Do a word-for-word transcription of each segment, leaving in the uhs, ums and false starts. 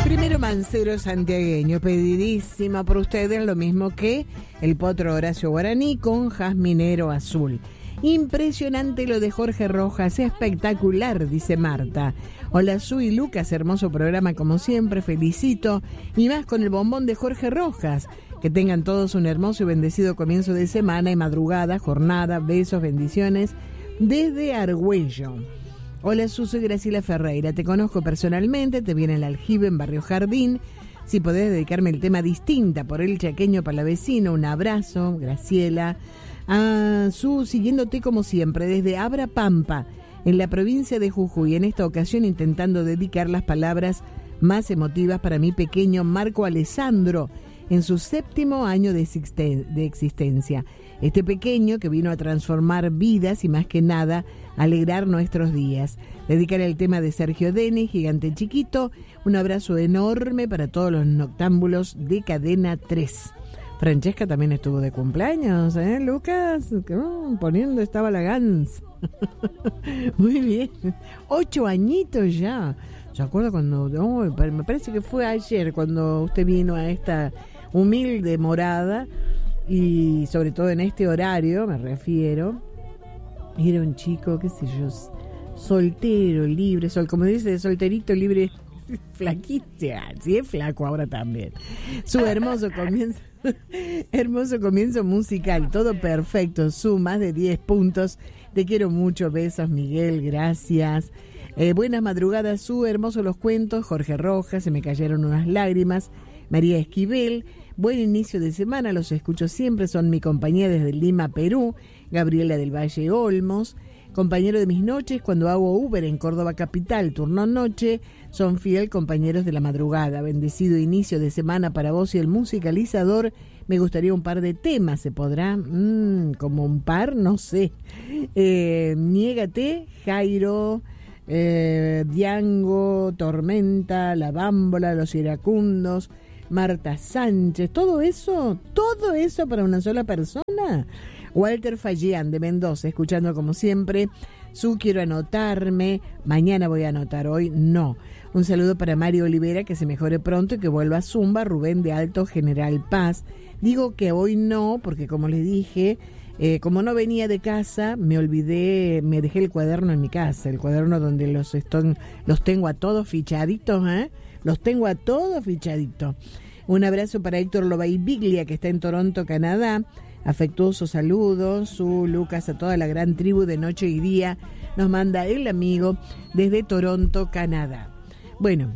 Primero Mancero santiagueño, pedidísima por ustedes, lo mismo que el potro Horacio Guaraní con Jazminero Azul. Impresionante lo de Jorge Rojas, espectacular, dice Marta. Hola Su y Lucas, hermoso programa como siempre, felicito. Y más con el bombón de Jorge Rojas. Que tengan todos un hermoso y bendecido comienzo de semana y madrugada, jornada, besos, bendiciones, desde Argüello. Hola Su, soy Graciela Ferreira, te conozco personalmente, te vi en el Aljibe en Barrio Jardín. Si podés dedicarme el tema Distinta por el chaqueño palavecino, un abrazo, Graciela. A Su, siguiéndote como siempre, desde Abra Pampa, en la provincia de Jujuy, en esta ocasión intentando dedicar las palabras más emotivas para mi pequeño Marco Alessandro, en su séptimo año de, existen- de existencia. Este pequeño que vino a transformar vidas y más que nada alegrar nuestros días. Dedicar el tema de Sergio Denis, Gigante Chiquito. Un abrazo enorme para todos los noctámbulos de Cadena tres. Francesca también estuvo de cumpleaños, ¿eh, Lucas? Uh, poniendo estaba la Gans. Muy bien. Ocho añitos ya. ¿Se acuerda cuando...? Oh, me parece que fue ayer cuando usted vino a esta humilde morada y sobre todo en este horario, me refiero. Era un chico, qué sé yo, soltero, libre, sol, como dice, solterito, libre, flaquito, sí es flaco ahora también. Su hermoso comienzo, hermoso comienzo musical, todo perfecto, Su, más de diez puntos. Te quiero mucho, besos Miguel, gracias. Eh, buenas madrugadas, Su, hermosos los cuentos, Jorge Rojas, se me cayeron unas lágrimas, María Esquivel, buen inicio de semana, los escucho siempre, son mi compañía desde Lima, Perú, Gabriela del Valle Olmos, compañero de mis noches cuando hago Uber en Córdoba Capital, turno noche, son fiel compañeros de la madrugada, bendecido inicio de semana para vos y el musicalizador, me gustaría un par de temas, ¿se podrá? Mm, como un par, no sé, eh, Niégate, Jairo... Eh, Diango, Tormenta, La Bámbola, Los Iracundos, Marta Sánchez, todo eso, todo eso para una sola persona. Walter Fallián de Mendoza, escuchando como siempre. Su, quiero anotarme, mañana voy a anotar, hoy no. Un saludo para Mario Olivera, que se mejore pronto y que vuelva a Zumba. Rubén de Alto General Paz. Digo que hoy no, porque como les dije, Eh, como no venía de casa, me olvidé, me dejé el cuaderno en mi casa, el cuaderno donde los estoy, los tengo a todos fichaditos, ¿eh? Los tengo a todos fichaditos. Un abrazo para Héctor Lobay Biglia, que está en Toronto, Canadá. Afectuosos saludos, Su, Lucas, a toda la gran tribu de Noche y Día. Nos manda el amigo desde Toronto, Canadá. Bueno,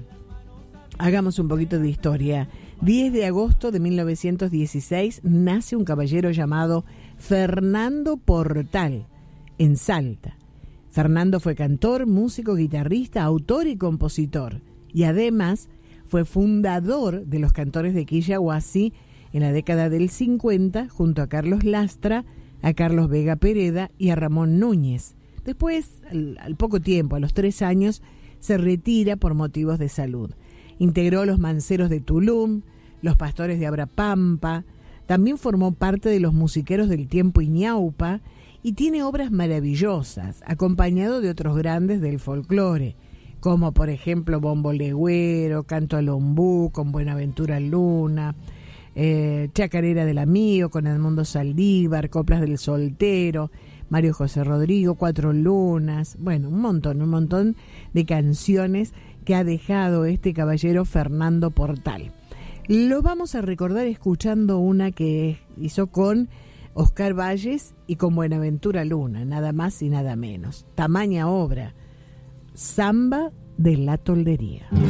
hagamos un poquito de historia. diez de agosto de mil novecientos dieciséis nace un caballero llamado Fernando Portal, en Salta. Fernando fue cantor, músico, guitarrista, autor y compositor. Y además fue fundador de los Cantores de Quillahuasi en la década del cincuenta, junto a Carlos Lastra, a Carlos Vega Pereda y a Ramón Núñez. Después, al, al poco tiempo, a los tres años, se retira por motivos de salud. Integró los Manceros de Tulum, los Pastores de Abrapampa, también formó parte de los Musiqueros del Tiempo Iñaupa y tiene obras maravillosas, acompañado de otros grandes del folclore, como por ejemplo Bombo Legüero, Canto al Ombú con Buenaventura Luna, eh, Chacarera del Amigo con Edmundo Saldívar, Coplas del Soltero, Mario José Rodrigo, Cuatro Lunas, bueno, un montón, un montón de canciones que ha dejado este caballero Fernando Portal. Lo vamos a recordar escuchando una que hizo con Oscar Valles y con Buenaventura Luna, nada más y nada menos. Tamaña obra, Samba de la Toldería.